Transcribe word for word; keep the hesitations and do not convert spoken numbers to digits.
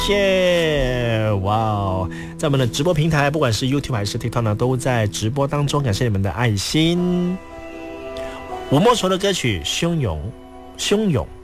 谢哇哦，在我们的直播平台，不管是 YouTube 还是 TikTok 呢，都在直播当中，感谢你们的爱心。吴莫愁的歌曲《汹涌》，汹涌。